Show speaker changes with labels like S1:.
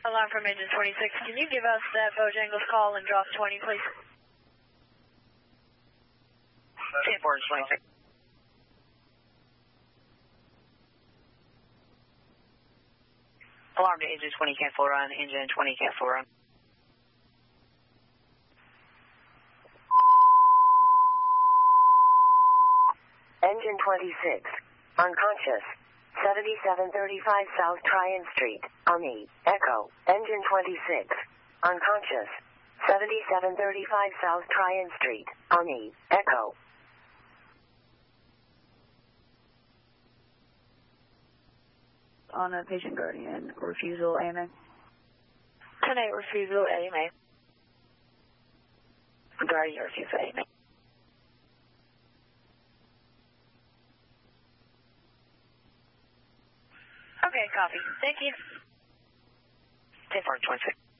S1: Alarm from engine 26. Can you give us that Bojangles call and drop 20, please?
S2: 10-4, 26. Alarm to engine 20, cancel run. Engine 20, cancel run.
S3: Engine 26. Unconscious. 7735 South Tryon Street, Ami, Echo. Engine 26. Unconscious. 7735 South Tryon Street, Ami, Echo.
S4: On a patient guardian, refusal, AMA.
S2: 10-8, refusal, AMA. Guardian, refusal, AMA.
S1: Okay, copy. Thank you.
S2: 10-4, 26.